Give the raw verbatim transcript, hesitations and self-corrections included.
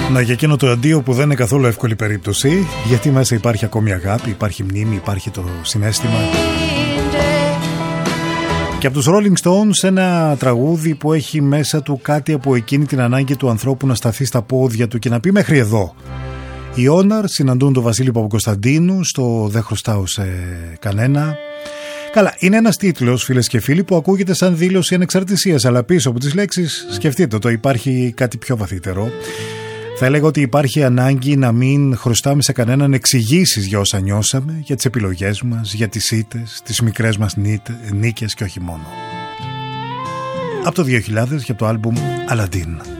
Να, για εκείνο το αντίο που δεν είναι καθόλου εύκολη περίπτωση, γιατί μέσα υπάρχει ακόμη αγάπη, υπάρχει μνήμη, υπάρχει το συναίσθημα. Και από τους Rolling Stones ένα τραγούδι που έχει μέσα του κάτι από εκείνη την ανάγκη του ανθρώπου να σταθεί στα πόδια του και να πει μέχρι εδώ. Οι Όναρ συναντούν τον Βασίλη Παπακοσταντίνου στο «Δεν χρωστάω σε κανένα». Καλά, είναι ένας τίτλος, φίλες και φίλοι, που ακούγεται σαν δήλωση ανεξαρτησίας, αλλά πίσω από τις λέξεις σκεφτείτε το, υπάρχει κάτι πιο βαθύτερο. Θα έλεγα ότι υπάρχει ανάγκη να μην χρωστάμε σε κανέναν εξηγήσεις για όσα νιώσαμε, για τις επιλογές μας, για τις ήττες, τις μικρές μας νίκες και όχι μόνο. Από το δύο χιλιάδες και από το άλμπουμ Aladdin.